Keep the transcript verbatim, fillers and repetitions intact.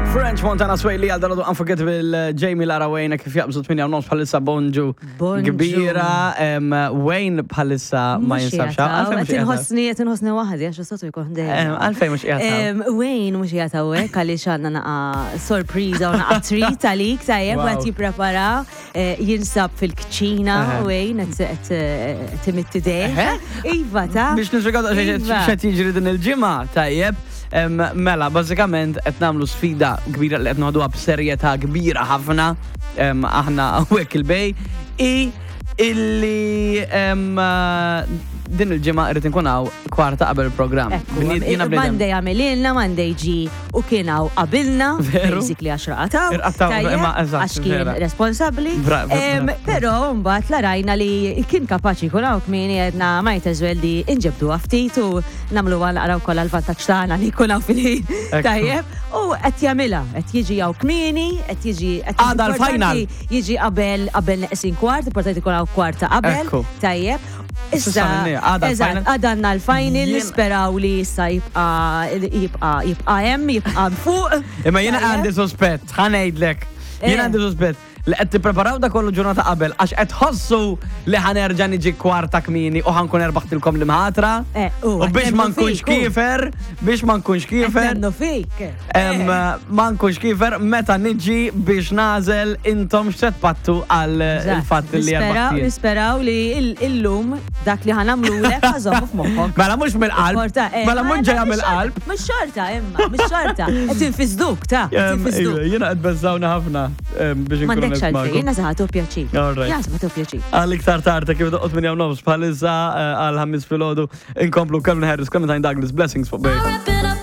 French Montana Sway li għal dal-għadu Unforgettable Jamie Lara Wayne kif jaqbżu tminja u nofs bħalissa Bonġu kbira Wayne bħalissa ma jinsabx. Tinħossni tinħossni waħdi għax sotu jkun dejjem. Għalfejn mhux qiegħed. Wayne mhux qiegħed hawnhekk għaliex għandna naqa' sorpriża u naqa' treat għalik tajjeb qed jipprepara jinsab fil-kċina Wayne qed timitti dej. Iva ta' biex nisrigaw x'qed jiġri din il-ġimgħa tajjeb. Mela, bazzikament, qed nagħmlu sfida kbira li qed noħduha b'serjetà kbira ħafna aħna hawnhekk il-bej i illi din il-ġimgħa irid inkun hawn kwarta qabel il-programm. Monday għamililna, Monday ġi u kien hawn qabilna, basically għax raqataw. Għax kien responsabbli. Però mbagħad la rajna li kien kapaċi jkun hawn kmieni għedna might as well li inġebdu ftit u nagħmlu naqraw kollha l-vantaġġ tagħna li jkun hawn fil-ħin. Tajjeb, u qed jagħmilha, qed jiġi hawn kmieni, qed jiġi għada l-final. Jiġi qabel qabel neqsin kwart, importanti jkun hawn kwarta qabel. Tajjeb. Issa, eżatt, għadanna l-final, nisperaw li issa jibqa jibqa jibqa hemm, jibqa fuq. Imma jiena għandi sospett, ħanejdlek. Jiena għandi sospett li qed tippreparaw da kollu ġurnata qabel għax qed ħossu li ħanerġa' niġi kwarta kmieni u ħankun erbaħtilkom li mħatra. U biex ma nkunx kiefer, biex ma nkunx kiefer. Nemnu fik. Ma nkunx kiefer meta niġi biex nażel intom x'se tpattu għal il-fatt li erbaħtil. Nisperaw li illum dak li ħanamlulek ħażommu f'moħħok. Mela mhux mill-qalb. Mela mhux ġejja mill-qalb. Mhux xorta imma, mhux xorta. Qed tinfiżduk ta' tinfiżduk. Jiena qed beżżawna ħafna biex inkun xalfej, jenna zaħatu pjaċi. Jasmatu pjaċi. Għalik tartarta kif doqqot minn jaw nofs bħalissa għal ħammis fil-ħodu inkomplu Calvin Harris, Clementine Douglas, Blessings for Babe.